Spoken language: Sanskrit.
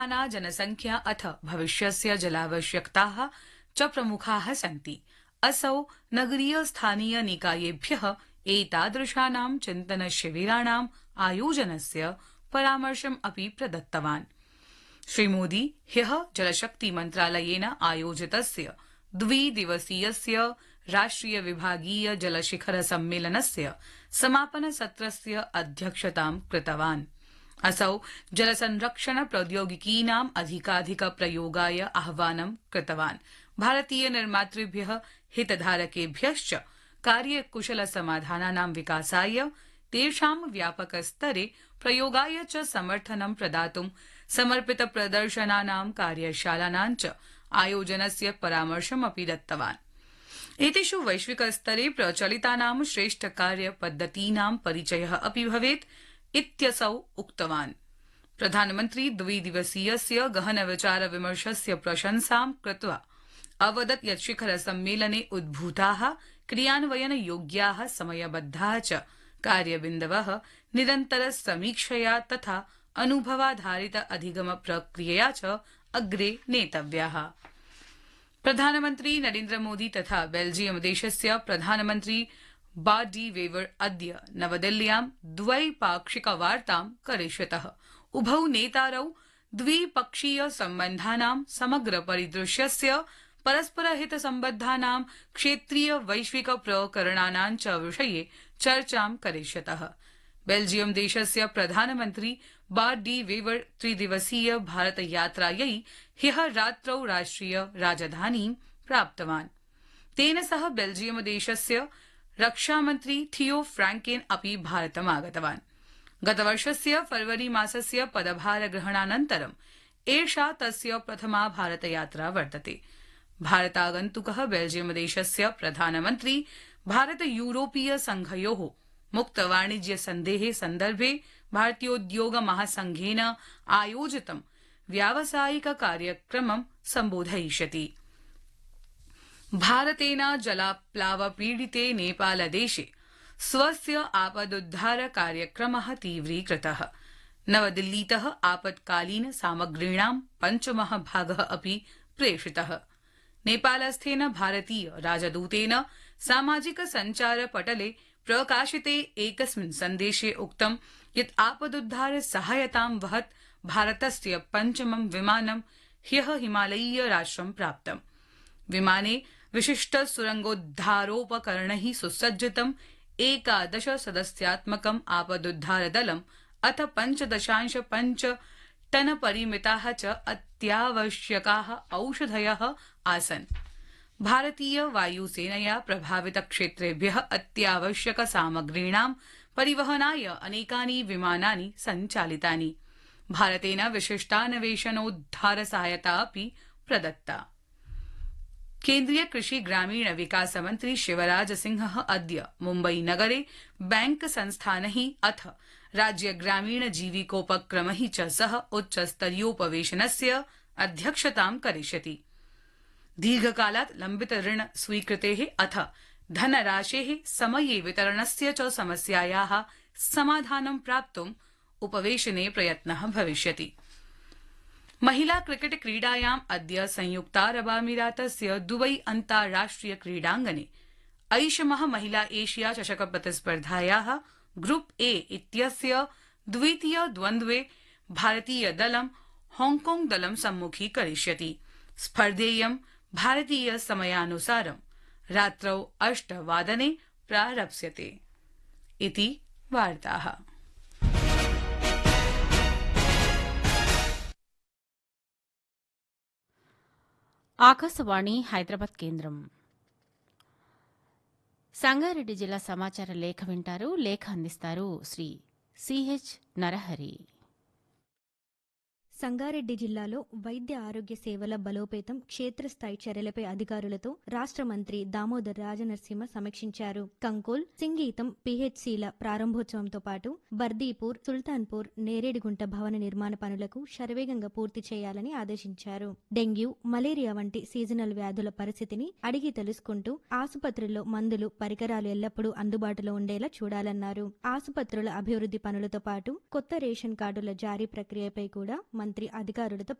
जनसंख्या अथ भविष्यस्य जलावश्यकताः च प्रमुखाः सन्ति। असौ नगरीय स्थानीय निकायेभ्यः एतादृशानां चिन्तनशिबिराणाम् आयोजनस्य परामर्शम् अपि प्रदत्तवान्। श्रीमोदी ह्यः जलशक्ति मन्त्रालयेन आयोजितस्य द्विदिवसीयस्य राष्ट्रिय विभागीय जलशिखर सम्मेलनस्य समापनसत्रस्य अध्यक्षतां कृतवान्। असौ जलसंरक्षण प्रौद्योगिकीनाम् अधिकाधिक प्रयोगाय आह्वानं कृतवान्। भारतीय निर्मातृभ्यः हितधारकेभ्यश्च कार्यकुशल समाधानानां विकासाय तेषां व्यापकस्तरे प्रयोगाय च समर्थनं प्रदातुं समर्पित प्रदर्शनानां कार्यशालानां च आयोजनस्य परामर्शमपि दत्तवान्। एतेषु वैश्विकस्तरे प्रचलितानां श्रेष्ठकार्यपद्धतीनां परिचयः अपि भवेत् इत्यसौ उक्तवान्। प्रधानमन्त्री द्विदिवसीयस्य गहन विचार विमर्शस्य प्रशंसां कृत्वा अवदत् यत् शिखर सम्मेलने उद्भूताः क्रियान्वयनयोग्याः समयबद्धाः च कार्यबिन्दवः निरन्तर समीक्षया तथा अनुभवाधारित अधिगम प्रक्रियया च अग्रे नेतव्याः। प्रधानमन्त्री नरेन्द्र मोदी तथा बेल्जियम देशस्य प्रधानमन्त्री बाडी वेवर अद्य नवदिल्ल्यां द्वैपाक्षिक वार्तां करिष्यतः। उभौ नेतारौ द्विपक्षीय सम्बन्धानां समग्र परिदृश्यस्य परस्परहित सम्बद्धानां क्षेत्रीय वैश्विक प्रकरणानां च विषये चर्चां करिष्यतः। बेल्जियम देशस्य प्रधानमन्त्री बाडी वेवर त्रिदिवसीय भारत यात्रायै ह्यः रात्रौ राष्ट्रिय राजधानीं प्राप्तवान्। तेन सह बेल्जियम देशस्य रक्षामन्त्री थियो फ्रैंकेन अपि भारतमागतवान्। गतवर्षस्य फरवरी मासस्य पदभारग्रहणानन्तरम् एषा तस्य प्रथमा भारतयात्रा वर्तते। भारतागन्तुकः बेल्जियम देशस्य प्रधानमन्त्री भारत यूरोपीय संघयोः मुक्तवाणिज्य सन्धेः सन्दर्भे भारतीयोद्योग महासंघेन आयोजितं व्यावसायिक कार्यक्रमं सम्बोधयिष्यति। भारतेन जलाप्लावपीडिते नेपालदेशे स्वस्य आपदुद्धार कार्यक्रमः तीव्रीकृतः। नवदिल्लीतः आपत्कालीन सामग्रीणां पञ्चमः भागः अपि प्रेषितः। नेपालस्थेन भारतीय राजदूतेन सामाजिक सञ्चार पटले प्रकाशिते एकस्मिन् सन्देशे उक्तं यत् आपदुद्धार सहायतां वहत् भारतस्य पञ्चमं विमानं ह्यः हिमालयीय राष्ट्रं प्राप्तम्। विमाने विशिष्ट सुरंगोद्धारोपकरणैः सुसज्जितं 11 सदस्यात्मकम् आपदुद्धार दलम् अथ 5.5 टन परिमिताः च अत्यावश्यकाः औषधयः आसन्। भारतीय वायुसेनया प्रभावित क्षेत्रेभ्यः अत्यावश्यक सामग्रीणां परिवहनाय अनेकानि विमानानि सञ्चालितानि। भारतेन विशिष्टान्वेषणोद्धार सहायता अपि प्रदत्ता। केन्द्रीय कृषि ग्रामीण विकास मन्त्री शिवराज सिंह अद्य मुम्बई नगरे बैंक संस्थानैः अथ राज्य ग्रामीण जीविकोपक्रमैः च सह उच्चस्तरीयोपवेशनस्य अध्यक्षतां करिष्यति। दीर्घकालात् लम्बित ऋण स्वीकृतेः अथ धनराशेः समये वितरणस्य च समस्यायाः समाधानं प्राप्तुम् उपवेशने प्रयत्नः भविष्यति। महिला क्रिकेट क्रीडायाम् अद्य संयुक्तारबामीरातस्य दुबई अन्ताराष्ट्रिय क्रीडाङ्गणे ऐषमः महिला एशिया चषक प्रतिस्पर्धायाः ग्रुप ए इत्यस्य द्वितीय द्वन्द्वे भारतीय दलं हांगकांग दलं सम्मुखीकरिष्यति। स्पर्धेयं भारतीय समयानुसारं रात्रौ 8 वादने प्रारप्स्यते। इति वार्ताः। ఆకాశవాణి హైదరాబాద్ కేంద్రం. సంగారెడ్డి జిల్లా సమాచార లేఖ వింటారు. లేఖ అందిస్తారు శ్రీ సిహెచ్ నరహరి. సంగారెడ్డి జిల్లాలో వైద్య ఆరోగ్య సేవల బలోపేతం క్షేత్రస్థాయి చర్యలపై అధికారులతో రాష్ట్ర మంత్రి దామోదర్ రాజనరసింహ సమీక్షించారు. కంకోల్, సింగీతం పీహెచ్సీల ప్రారంభోత్సవంతో పాటు బర్దీపూర్, సుల్తాన్పూర్, నేరేడిగుంట భవన నిర్మాణ పనులకు శరవేగంగా పూర్తి చేయాలని ఆదేశించారు. డెంగ్యూ, మలేరియా వంటి సీజనల్ వ్యాధుల పరిస్థితిని అడిగి తెలుసుకుంటూ ఆసుపత్రుల్లో మందులు, పరికరాలు ఎల్లప్పుడూ అందుబాటులో ఉండేలా చూడాలన్నారు. ఆసుపత్రుల అభివృద్ధి పనులతో పాటు కొత్త రేషన్ కార్డుల జారీ ప్రక్రియపై కూడా మంత్రి మంత్రి అధికారులతో